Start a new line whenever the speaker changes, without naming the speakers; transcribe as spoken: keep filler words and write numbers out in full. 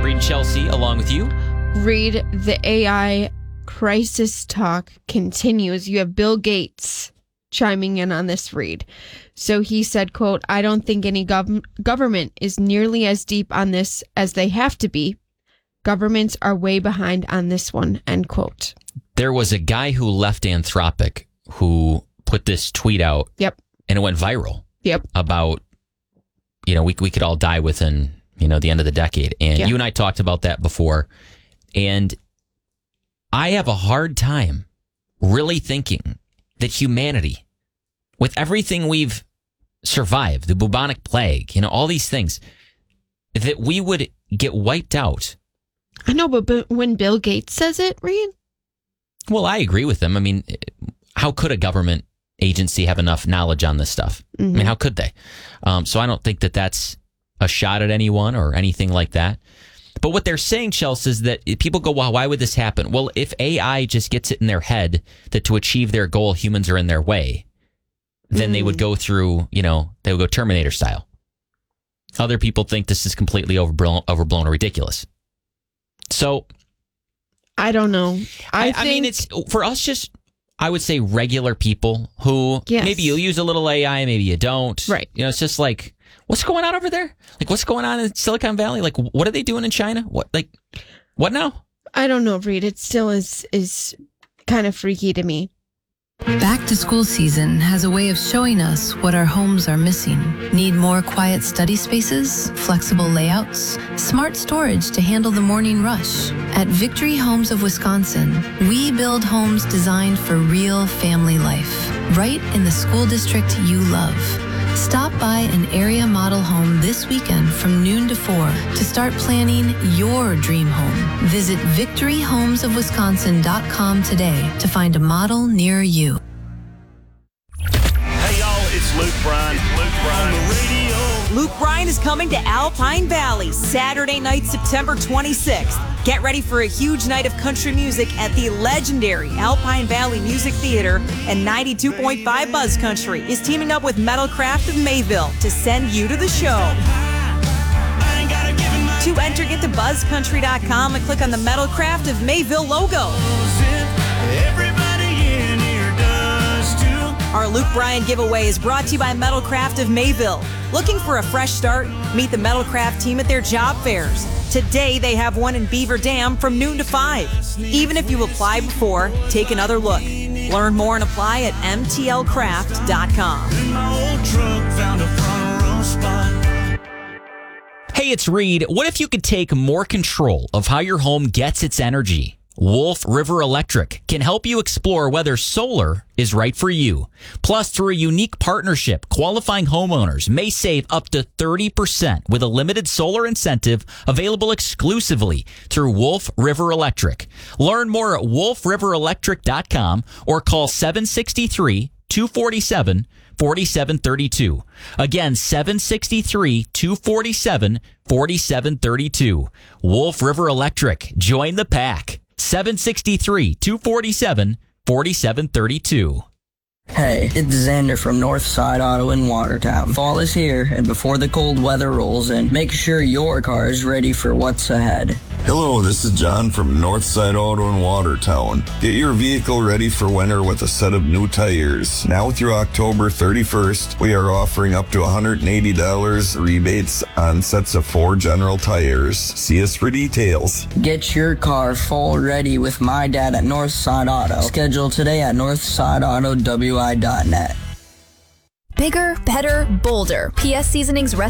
Reed and Chelsea along with you.
Reed, the A I crisis talk continues. You have Bill Gates chiming in on this, Reed. So he said, quote, I don't think any gov- government is nearly as deep on this as they have to be. Governments are way behind on this one, end quote.
There was a guy who left Anthropic who put this tweet out.
Yep.
And it went viral.
Yep.
About, you know, we we could all die within, you know, the end of the decade. And
yeah.
you and I talked about that before. And I have a hard time really thinking that humanity, with everything we've survived, the bubonic plague, you know, all these things, that we would get wiped out.
I know, but, but when Bill Gates says it, Reed?
Well, I agree with him. I mean, how could a government agency have enough knowledge on this stuff? Mm-hmm. I mean, how could they? Um, so I don't think that that's a shot at anyone or anything like that. But what they're saying, Chelsea, is that people go, well, why would this happen? Well, if A I just gets it in their head that to achieve their goal, humans are in their way, then mm. they would go through, you know, they would go Terminator style. Other people think this is completely overblown, overblown or ridiculous. So
I don't know. I,
I,
think...
I mean, it's for us just, I would say regular people who
yes.
maybe you use a little A I, maybe you don't.
Right.
You know, it's just like, what's going on over there? Like, what's going on in Silicon Valley? Like, what are they doing in China? What, like, what now?
I don't know, Reed. It still is is kind of freaky to me.
Back to school season has a way of showing us what our homes are missing. Need more quiet study spaces, flexible layouts, smart storage to handle the morning rush. At Victory Homes of Wisconsin, we build homes designed for real family life, right in the school district you love. Stop by an area model home this weekend from noon to four to start planning your dream home. Visit victory homes of wisconsin dot com today to find a model near you.
Hey, y'all, it's Luke Bryan. Luke Bryan on the radio.
Luke Bryan is coming to Alpine Valley Saturday night, September twenty-sixth. Get ready for a huge night of country music at the legendary Alpine Valley Music Theater, and ninety-two point five Buzz Country is teaming up with Metalcraft of Mayville to send you to the show. To enter, get to buzz country dot com and click on the Metalcraft of Mayville logo. Our Luke Bryan giveaway is brought to you by Metalcraft of Mayville. Looking for a fresh start? Meet the Metalcraft team at their job fairs. Today, they have one in Beaver Dam from noon to five. Even if you applied before, take another look. Learn more and apply at m t l craft dot com.
Hey, it's Reed. What if you could take more control of how your home gets its energy? Wolf River Electric can help you explore whether solar is right for you. Plus, through a unique partnership, qualifying homeowners may save up to thirty percent with a limited solar incentive available exclusively through Wolf River Electric. Learn more at wolf river electric dot com or call seven six three, two four seven, four seven three two. Again, seven six three, two four seven, four seven three two. Wolf River Electric. Join the pack. seven six three, two four seven, four seven three two.
Hey, it's Xander from Northside Auto in Watertown. Fall is here, and before the cold weather rolls in, make sure your car is ready for what's ahead.
Hello, this is John from Northside Auto in Watertown. Get your vehicle ready for winter with a set of new tires. Now through October thirty-first, we are offering up to one hundred eighty dollars rebates on sets of four General tires. See us for details.
Get your car fall ready with my dad at Northside Auto. Schedule today at northside auto w i dot net.
Bigger, better, bolder. P S Seasonings recipe